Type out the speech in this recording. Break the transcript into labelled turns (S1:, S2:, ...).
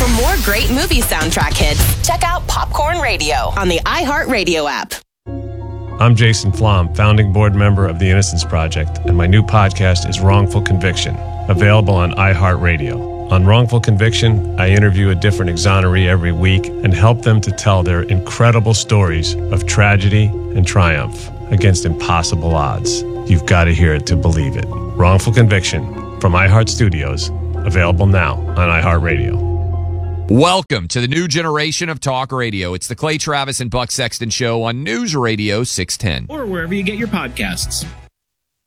S1: For more great movie soundtrack hits, check out Popcorn Radio on the iHeartRadio app.
S2: I'm Jason Flom, founding board member of the Innocence Project, and my new podcast is Wrongful Conviction, available on iHeartRadio. On Wrongful Conviction, I interview a different exoneree every week and help them to tell their incredible stories of tragedy and triumph against impossible odds. You've got to hear it to believe it. Wrongful Conviction from iHeart Studios, available now on iHeartRadio.
S3: Welcome to the new generation of talk radio. It's the Clay Travis and Buck Sexton Show on News Radio 610.
S4: Or wherever you get your podcasts.